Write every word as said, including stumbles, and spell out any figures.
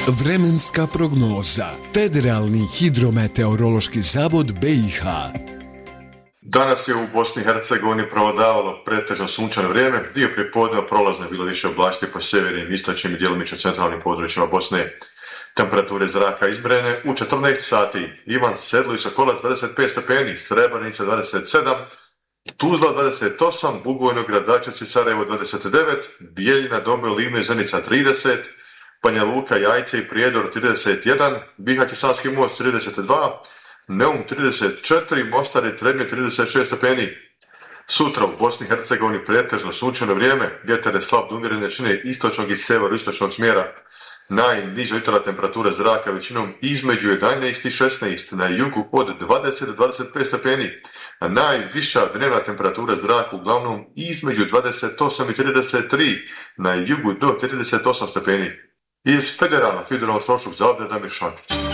Vremenska prognoza. Federalni hidrometeorološki zavod B i H. Danas je u Bosni i Hercegovini prevladavalo pretežno sunčano vrijeme, dio prijepodneva prolazno je bilo više oblačiti po sjevernim, istočnim i djelomično centralnim područjima Bosne. Temperature zraka izmjerene u četrnaest sati. Ivan Sedlo i Sokolac dvadeset pet stepeni, Srebrenica dvadeset sedam, Tuzla dvadeset osam, Bugojno, Gradačac i Sarajevo dvadeset devet, Bijeljina, Doboj, Livno i Zenica trideset, Banja Luka, Jajce i Prijedor trideset jedan, Bihać i Savski Most trideset dva, Neum trideset četiri, Mostar i Trebnje trideset šest stepeni. Sutra u Bosni i Hercegovini pretežno sunčano vrijeme, vjetar je slab do umjerene jačine istočnog i sjeveroistočnog smjera. Najniža jutarnja temperatura zraka većinom između jedanaest i šesnaest, na jugu od dvadeset do dvadeset pet stepeni, a najviša dnevna temperatura zraka uglavnom između dvadeset osam i trideset tri, na jugu do trideset osam stepeni. Iz Federalnog hidrometeorološkog zavoda Damir Šantić.